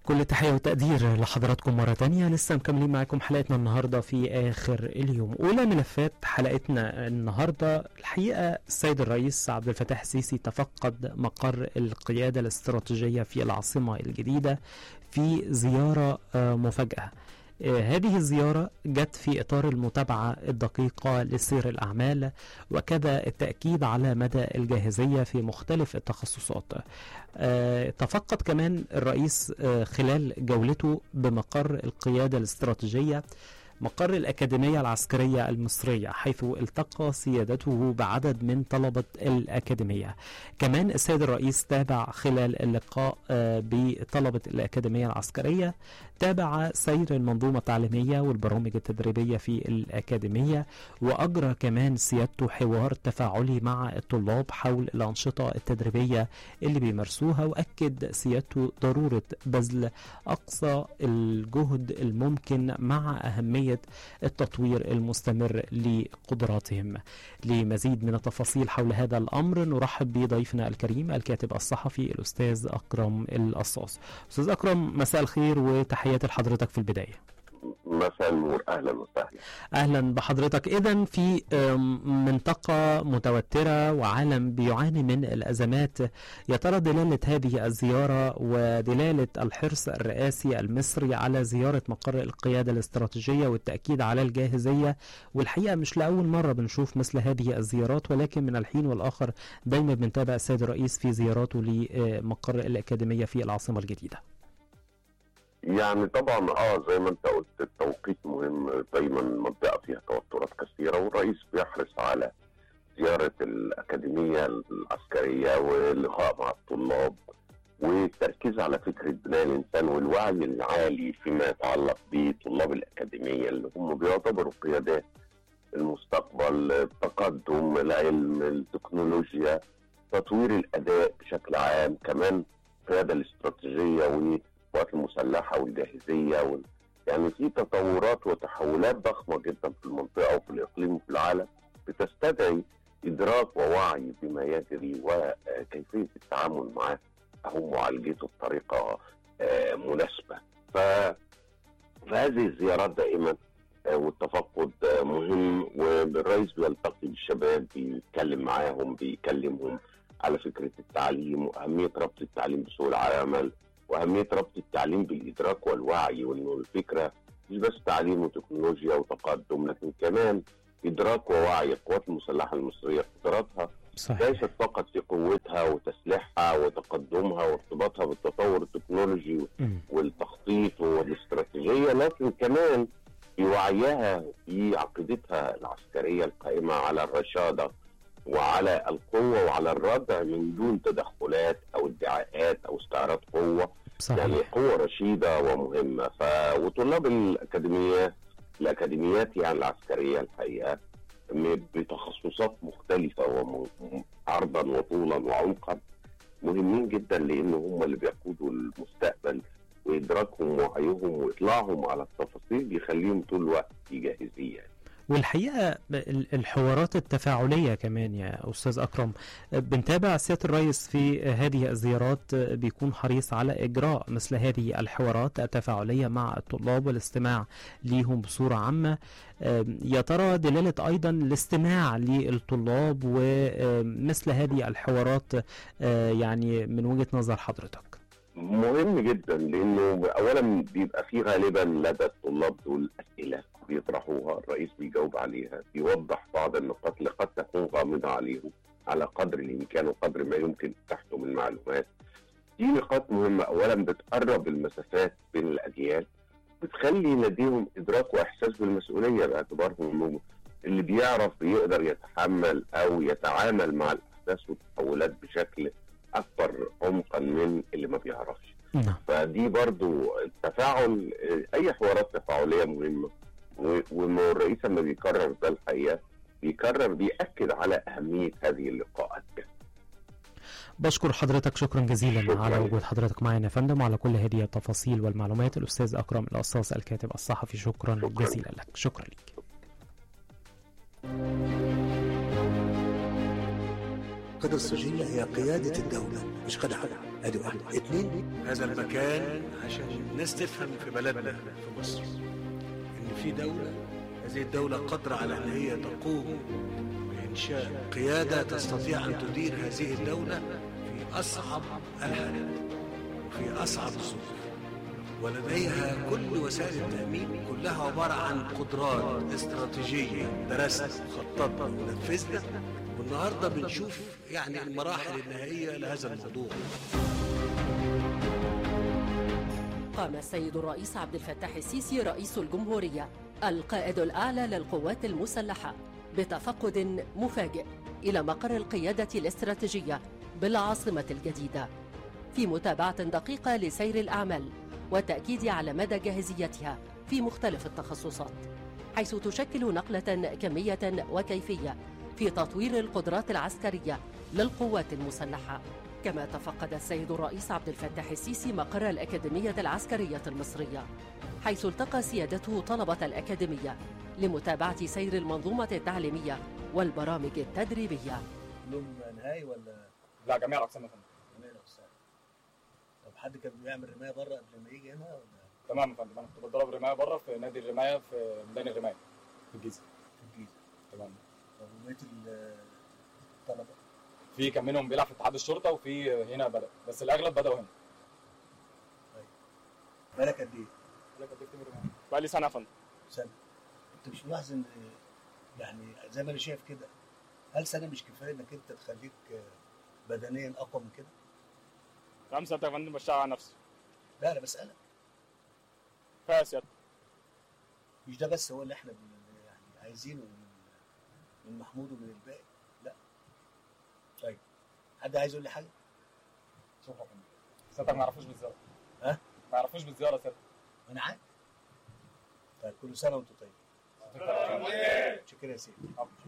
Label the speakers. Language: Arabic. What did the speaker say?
Speaker 1: كل تحية وتقدير لحضراتكم مرة تانية. لسه مكملين معاكم حلقتنا النهاردة في آخر اليوم. أولى ملفات حلقتنا النهاردة الحقيقة السيد الرئيس عبد الفتاح السيسي تفقد مقر القيادة الاستراتيجية في العاصمة الجديدة في زيارة مفاجأة. هذه الزيارة جت في إطار المتابعة الدقيقة لسير الأعمال وكذا التأكيد على مدى الجاهزية في مختلف التخصصات. تفقد كمان الرئيس خلال جولته بمقر القيادة الاستراتيجية مقر الأكاديمية العسكرية المصرية، حيث التقى سيادته بعدد من طلبة الأكاديمية. كمان السيد الرئيس تابع خلال اللقاء بطلبة الأكاديمية العسكرية، تابع سير المنظومة التعليمية والبرامج التدريبية في الأكاديمية، وأجرى كمان سيادته حوار تفاعلي مع الطلاب حول الأنشطة التدريبية اللي بيمارسوها، وأكد سيادته ضرورة بذل أقصى الجهد الممكن مع أهمية التطوير المستمر لقدراتهم. لمزيد من التفاصيل حول هذا الأمر نرحب بضيفنا الكريم الكاتب الصحفي الأستاذ أكرم القصاص. أستاذ أكرم، مساء الخير وتحياتي لحضرتك في البداية.
Speaker 2: مساء النور، اهلا وسهلا.
Speaker 1: اهلا بحضرتك. اذا في منطقه متوتره وعالم بيعاني من الازمات، يا ترى دلاله هذه الزياره ودلاله الحرص الرئاسي المصري على زياره مقر القياده الاستراتيجيه والتاكيد على الجاهزيه، والحقيقه مش لاول مره بنشوف مثل هذه الزيارات، ولكن من الحين والاخر دايما بنتابع السيد الرئيس في زياراته لمقر الاكاديميه في العاصمه الجديده.
Speaker 2: يعني طبعا زي ما انت قلت التوقيت مهم، دايما منطقه فيها توترات كثيره، والرئيس بيحرص على زياره الاكاديميه العسكريه واللقاء مع الطلاب والتركيز على فكره بناء الانسان والوعي العالي فيما يتعلق بطلاب الاكاديميه اللي هم بيعتبروا قيادات المستقبل، التقدم، العلم، التكنولوجيا، تطوير الاداء بشكل عام، كمان القياده الاستراتيجيه والقوات المسلحه والجاهزيه يعني في تطورات وتحولات ضخمه جدا في المنطقه وفي الاقليم وفي العالم بتستدعي ادراك ووعي بما يجري وكيفيه التعامل معه او معالجته بطريقه مناسبه. فهذه الزيارات دائما والتفقد مهم، والرئيس بيلتقي بالشباب، بيتكلم معاهم، بيكلمهم على فكره التعليم واهميه ربط التعليم بسوق العمل واهميه ربط التعليم بالادراك والوعي، وانه الفكره مش بس تعليم وتكنولوجيا وتقدم، لكن كمان ادراك ووعي. القوات المسلحه المصريه قدراتها ليست فقط في قوتها وتسليحها وتقدمها وارتباطها بالتطور التكنولوجي والتخطيط والاستراتيجيه، لكن كمان في وعيها في عقيدتها العسكريه القائمه على الرشاده وعلى القوة وعلى الردع من دون تدخلات أو ادعاءات أو استعراض قوة. صحيح. يعني قوة رشيدة ومهمة. وطلاب الأكاديميات يعني العسكرية الحقيقة بتخصصات مختلفة عرضا وطولا وعمقا مهمين جدا، لأن هم اللي بيقودوا المستقبل، وإدراكهم ووعيهم وإطلاعهم على التفاصيل بيخليهم طول الوقت في جاهزية.
Speaker 1: والحقيقة الحوارات التفاعلية كمان يا أستاذ أكرم، بنتابع سيادة الرئيس في هذه الزيارات بيكون حريص على إجراء مثل هذه الحوارات التفاعلية مع الطلاب والاستماع ليهم بصورة عامة. يا ترى دلالة أيضا الاستماع للطلاب ومثل هذه الحوارات يعني من وجهة نظر حضرتك؟
Speaker 2: مهم جدا، لأنه أولا بيبقى فيه غالبا لدى الطلاب دول أسئلة بيطرحوها، الرئيس بيجاوب عليها، بيوضح بعض النقاط اللي قد تكون غامضة عليهم على قدر الإمكان وقدر ما يمكن تحته من معلومات. دي نقاط مهمة، أولا بتقرب المسافات بين الأجيال، بتخلي لديهم إدراك وإحساس بالمسؤولية باعتبارهم إنه اللي بيعرف بيقدر يتحمل أو يتعامل مع الأحداث والتحولات بشكل أكثر عمقا من اللي ما بيعرفش. فدي برضو التفاعل، أي حوارات تفاعلية مهمة، والرئيس لما بيكرر ده الحقيقة بيأكد على أهمية هذه اللقاءات.
Speaker 1: بشكر حضرتك شكرا جزيلا على وجود حضرتك معنا يا فندم وعلى كل هذه التفاصيل والمعلومات. الأستاذ أكرم القصاص الكاتب الصحفي، شكرا جزيلا لك. شكرا لك.
Speaker 3: القيادة الاستراتيجية هي قيادة الدولة مش قيادة حد. ادي واحد. اتنين، هذا المكان عشان الناس تفهم في بلدنا في مصر ان في دولة، هذه الدولة قادرة على ان هي تقوم بإنشاء قيادة تستطيع ان تدير هذه الدولة في اصعب الحالات وفي اصعب الظروف، ولديها كل وسائل التأمين، كلها عبارة عن قدرات استراتيجية درسنا وخططنا ونفذنا، والنهارده بنشوف يعني المراحل النهائية لهذا الموضوع.
Speaker 4: قام السيد الرئيس عبد الفتاح السيسي رئيس الجمهورية القائد الأعلى للقوات المسلحة بتفقد مفاجئ إلى مقر القيادة الاستراتيجية بالعاصمة الجديدة، في متابعة دقيقة لسير الأعمال والتأكيد على مدى جاهزيتها في مختلف التخصصات، حيث تشكل نقلة كمية وكيفية في تطوير القدرات العسكرية للقوات المسلحة. كما تفقد السيد الرئيس عبد الفتاح السيسي مقر الأكاديمية العسكرية المصرية، حيث التقى سيادته طلبة الأكاديمية لمتابعة سير المنظومة التعليمية والبرامج التدريبية.
Speaker 3: لهم نهائي ولا؟
Speaker 5: لا، جميع الأقسام يا فندم.
Speaker 3: جميع الأقسام. طب حد كان بيعمل رماية بره قبل ما يجي هنا ولا؟
Speaker 5: تمام يا فندم، أنا كنت بتدرب رماية بره في نادي الرماية في ميدان الرماية في الجيزة. تمام.
Speaker 3: طب وبقية الطلبة؟
Speaker 5: في كان منهم بيلعب في اتحاد الشرطة وفي هنا بدأ، بس الأغلب بدأوا هنا.
Speaker 3: طيب. بالك قد إيه؟
Speaker 5: بالك قد إيه في الرماية؟ بقالي سنة يا فندم.
Speaker 3: سنة. أنت مش ملاحظ إن يعني زي ما أنا شايف كده، هل سنة مش كفاية إنك أنت تخليك بدنيا أقوى من كده؟
Speaker 5: 5 سنة يا فندم بشتغل على نفسي.
Speaker 3: لا أنا بسألك.
Speaker 5: كفاية يا سيادة.
Speaker 3: مش ده بس هو اللي إحنا يعني عايزينه من محمود ومن الباقي، لا. طيب حد عايز يقول لي حاجه؟
Speaker 5: شوف يا فندم، سيادتك ما يعرفوش بالزياره.
Speaker 3: ها؟
Speaker 5: ما يعرفوش بالزياره سيادتك.
Speaker 3: انا عارف. طيب كل سنه وانتم طيبين. شكرا يا سيدي.